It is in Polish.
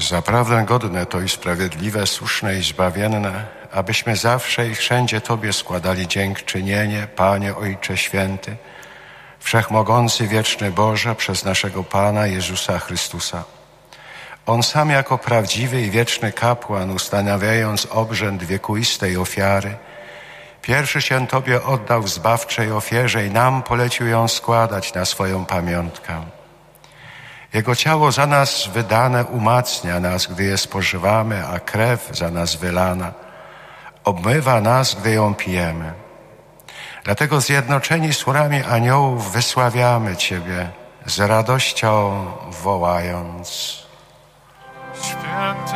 Zaprawdę godne to i sprawiedliwe, słuszne i zbawienne, abyśmy zawsze i wszędzie Tobie składali dziękczynienie, Panie Ojcze Święty, Wszechmogący, wieczny Boże, przez naszego Pana Jezusa Chrystusa. On sam jako prawdziwy i wieczny kapłan, ustanawiając obrzęd wiekuistej ofiary, pierwszy się Tobie oddał w zbawczej ofierze i nam polecił ją składać na swoją pamiątkę. Jego ciało za nas wydane umacnia nas, gdy je spożywamy, a krew za nas wylana obmywa nas, gdy ją pijemy. Dlatego zjednoczeni z chórami aniołów wysławiamy Ciebie, z radością wołając: Święty